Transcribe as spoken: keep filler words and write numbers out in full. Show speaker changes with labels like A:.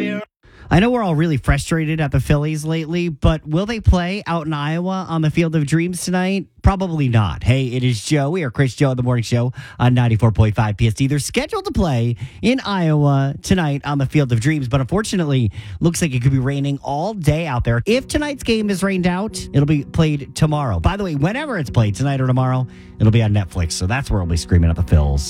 A: I know we're all really frustrated at the Phillies lately, but will they play out in Iowa on the Field of Dreams tonight? Probably not. Hey, it is Joey or Chris Joe of the Morning Show on ninety-four point five P S T. They're scheduled to play in Iowa tonight on the Field of Dreams, but unfortunately, looks like it could be raining all day out there. If tonight's game is rained out, it'll be played tomorrow. By the way, whenever it's played, tonight or tomorrow, it'll be on Netflix, so that's where we'll be screaming at the Phils.